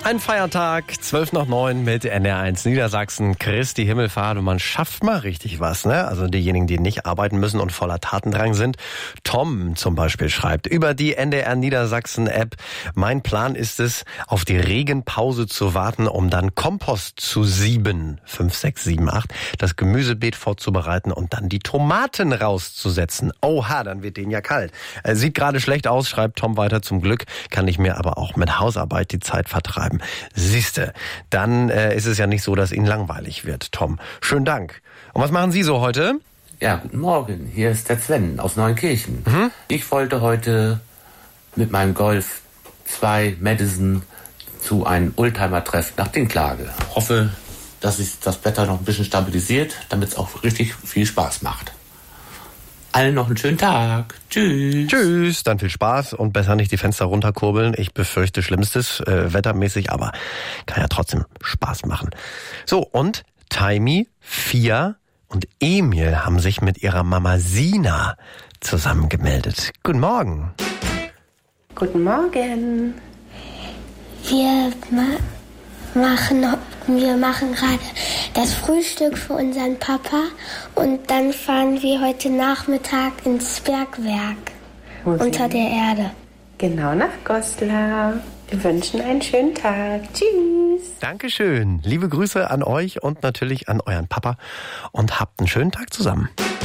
Ein Feiertag, 8:12 mit NR1 Niedersachsen, Christi Himmelfahrt und man schafft mal richtig was, ne? Also diejenigen, die nicht arbeiten müssen und voller Tatendrang sind. Tom zum Beispiel schreibt über die NDR Niedersachsen App: Mein Plan ist es, auf die Regenpause zu warten, um dann Kompost zu sieben, 5, 6, 7, 8, das Gemüsebeet vorzubereiten und dann die Tomaten rauszusetzen. Oha, dann wird denen ja kalt. Sieht gerade schlecht aus, schreibt Tom weiter. Zum Glück kann ich mir aber auch mit Hausarbeit die Zeit vertreiben. Siehste, dann ist es ja nicht so, dass Ihnen langweilig wird, Tom. Schönen Dank. Und was machen Sie so heute? Ja, guten Morgen. Hier ist der Sven aus Neunkirchen. Ich wollte heute mit meinem Golf 2 Madison zu einem Oldtimer-Treff nach Dinklage. Hoffe, dass sich das Wetter noch ein bisschen stabilisiert, damit es auch richtig viel Spaß macht. Allen noch einen schönen Tag. Tschüss. Tschüss, dann viel Spaß und besser nicht die Fenster runterkurbeln. Ich befürchte Schlimmstes, wettermäßig, aber kann ja trotzdem Spaß machen. So, und Taimi, Fia und Emil haben sich mit ihrer Mama Sina zusammengemeldet. Guten Morgen. Guten Morgen. Wir machen gerade das Frühstück für unseren Papa und dann fahren wir heute Nachmittag ins Bergwerk unter der Erde. Genau, nach Goslar. Wir wünschen einen schönen Tag. Tschüss. Dankeschön. Liebe Grüße an euch und natürlich an euren Papa und habt einen schönen Tag zusammen.